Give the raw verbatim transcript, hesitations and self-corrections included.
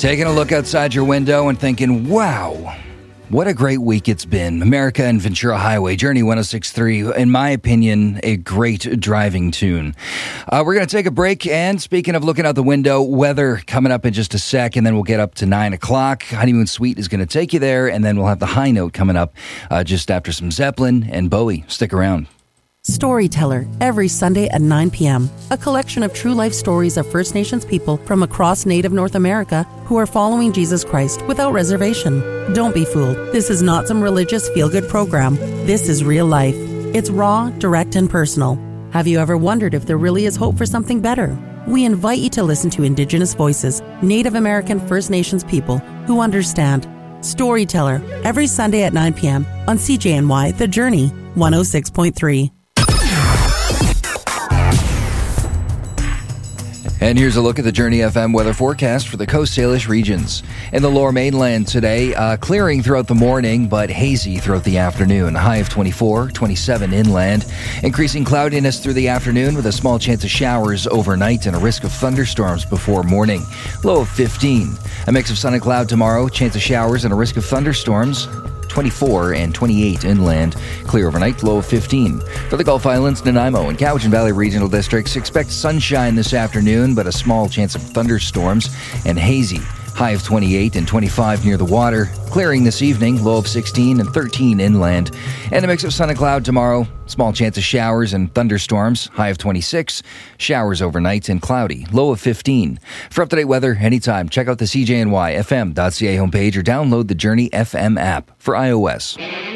Taking a look outside your window and thinking, wow, what a great week it's been. America and Ventura Highway, Journey one oh six point three, in my opinion, a great driving tune. Uh, we're going to take a break, and speaking of looking out the window, weather coming up in just a sec, and then we'll get up to nine o'clock. Honeymoon Suite is going to take you there, and then we'll have the high note coming up uh, just after some Zeppelin and Bowie. Stick around. Storyteller, every Sunday at nine p.m. A collection of true life stories of First Nations people from across Native North America who are following Jesus Christ without reservation. Don't be fooled. This is not some religious feel-good program. This is real life. It's raw, direct, and personal. Have you ever wondered if there really is hope for something better? We invite you to listen to Indigenous voices, Native American First Nations people who understand. Storyteller, every Sunday at nine p.m. on C J N Y The Journey, one oh six point three. And here's a look at the Journey F M weather forecast for the Coast Salish regions. In the Lower Mainland today, uh, clearing throughout the morning, but hazy throughout the afternoon. High of twenty-four, twenty-seven inland. Increasing cloudiness through the afternoon with a small chance of showers overnight and a risk of thunderstorms before morning. Low of fifteen. A mix of sun and cloud tomorrow, chance of showers and a risk of thunderstorms. twenty-four and twenty-eight inland. Clear overnight, low of fifteen. For the Gulf Islands, Nanaimo and Cowichan Valley regional districts, expect sunshine this afternoon, but a small chance of thunderstorms and hazy. High of twenty-eight and twenty-five near the water. Clearing this evening, low of sixteen and thirteen inland. And a mix of sun and cloud tomorrow. Small chance of showers and thunderstorms. High of twenty-six. Showers overnight and cloudy. Low of fifteen. For up-to-date weather anytime, check out the C J N Y F M dot C A homepage or download the Journey F M app for iOS.